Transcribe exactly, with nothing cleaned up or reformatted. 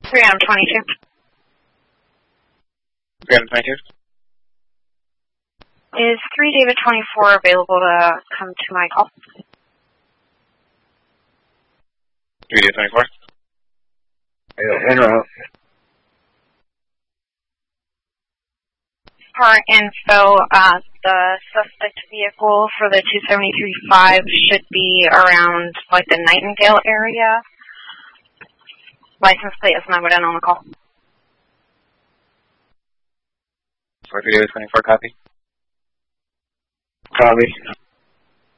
three Adam twenty-two. three Adam twenty-two. Is three David twenty-four available to come to my call? three David twenty-four. Yeah, en route. For info, uh, the suspect vehicle for the two seventy-three five should be around, like, the Nightingale area. License plate is numbered in on the call. For three David twenty-four, copy. Copy.